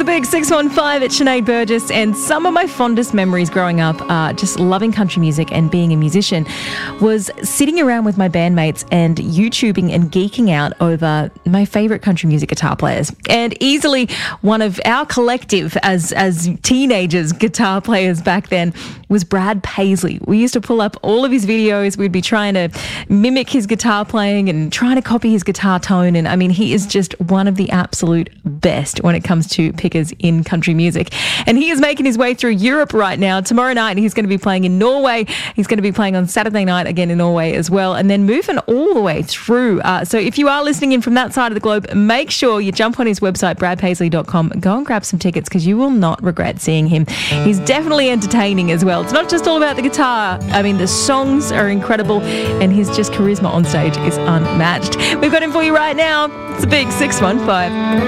Big 615 at Sinead Burgess, and some of my fondest memories growing up, just loving country music and being a musician, was sitting around with my bandmates and YouTubing and geeking out over my favourite country music guitar players. And easily one of our collective as teenagers guitar players back then was Brad Paisley. We used to pull up all of his videos. We'd be trying to mimic his guitar playing and trying to copy his guitar tone. And I mean, he is just one of the absolute best when it comes to pickers in country music. And he is making his way through Europe right now. Tomorrow night, he's going to be playing in Norway. He's going to be playing on Saturday night again in Norway as well, and then moving all the way through. So if you are listening in from that side of the globe, make sure you jump on his website, bradpaisley.com, and go and grab some tickets because you will not regret seeing him. He's definitely entertaining as well. It's not just all about the guitar. I mean, the songs are incredible, and his just charisma on stage is unmatched. We've got him for you right now. It's a big 615.